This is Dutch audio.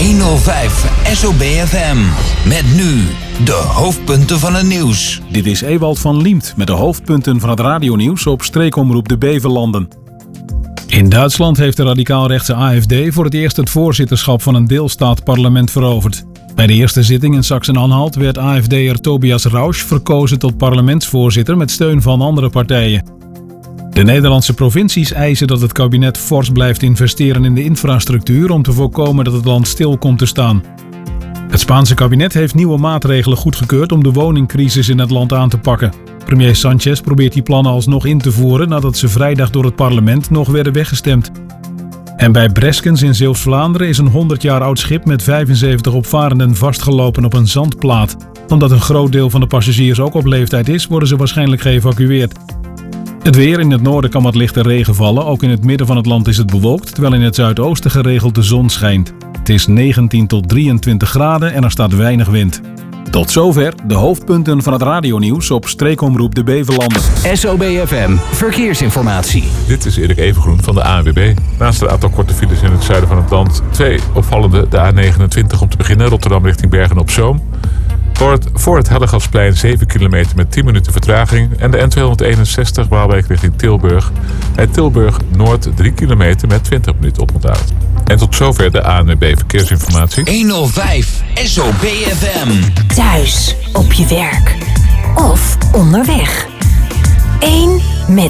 105 SOB FM. Met nu de hoofdpunten van het nieuws. Dit is Ewald van Liemt met de hoofdpunten van het radionieuws op streekomroep de Beverlanden. In Duitsland heeft de radicaalrechtse AfD voor het eerst het voorzitterschap van een deelstaatparlement veroverd. Bij de eerste zitting in Sachsen-Anhalt werd AfD'er Tobias Rausch verkozen tot parlementsvoorzitter met steun van andere partijen. De Nederlandse provincies eisen dat het kabinet fors blijft investeren in de infrastructuur om te voorkomen dat het land stil komt te staan. Het Spaanse kabinet heeft nieuwe maatregelen goedgekeurd om de woningcrisis in het land aan te pakken. Premier Sanchez probeert die plannen alsnog in te voeren nadat ze vrijdag door het parlement nog werden weggestemd. En bij Breskens in Zeeuws-Vlaanderen is een 100 jaar oud schip met 75 opvarenden vastgelopen op een zandplaat. Omdat een groot deel van de passagiers ook op leeftijd is, worden ze waarschijnlijk geëvacueerd. Het weer: in het noorden kan wat lichte regen vallen. Ook in het midden van het land is het bewolkt, terwijl in het zuidoosten geregeld de zon schijnt. Het is 19 tot 23 graden en er staat weinig wind. Tot zover de hoofdpunten van het radionieuws op streekomroep de Beverlanden. SOB FM Verkeersinformatie. Dit is Erik Evengroen van de ANWB. Naast een aantal korte files in het zuiden van het land, 2 opvallende. De A29 om te beginnen, Rotterdam richting Bergen-op-Zoom. Voor het Hellegatsplein 7 kilometer met 10 minuten vertraging. En de N261 Waalwijk richting Tilburg. Bij Tilburg Noord 3 kilometer met 20 minuten oponthoud. En tot zover de ANWB Verkeersinformatie. 105 SOB FM. Thuis, op je werk of onderweg. 1 met